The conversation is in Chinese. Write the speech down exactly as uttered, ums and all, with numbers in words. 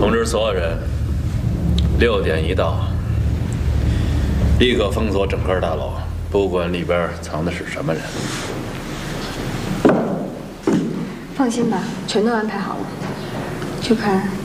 通知所有人，六点一到，立刻封锁整个大楼，不管里边藏的是什么人。 放心吧，全都安排好了，就看